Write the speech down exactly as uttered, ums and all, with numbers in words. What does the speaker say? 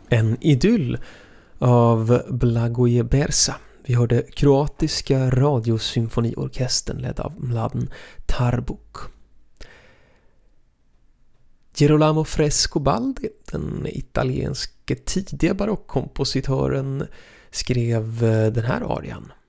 En idyll av Blagoje Bersa. Vi hörde kroatiska radiosymfoniorkestern ledd av Mladen Tarbuk. Girolamo Frescobaldi, den italienske tidiga barockkompositören, skrev den här arian.